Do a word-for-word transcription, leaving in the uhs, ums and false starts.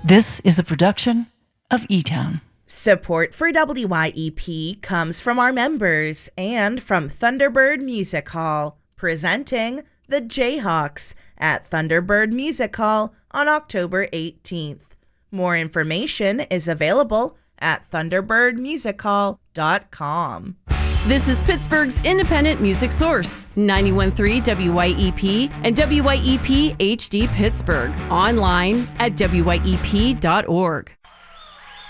This is a production of E-Town. Support for W Y E P comes from our members and from Thunderbird Music Hall, presenting the Jayhawks at Thunderbird Music Hall on October eighteenth. More information is available at thunderbird music hall dot com. This is Pittsburgh's independent music source, ninety-one point three W Y E P and W Y E P H D Pittsburgh. Online at W Y E P dot org.